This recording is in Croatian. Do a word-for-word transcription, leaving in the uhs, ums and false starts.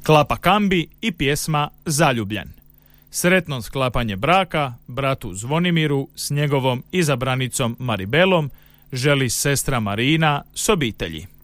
Klapa Kambi i pjesma Zaljubljen. Sretno sklapanje braka bratu Zvonimiru s njegovom izabranicom Maribelom želi sestra Marina s obitelji.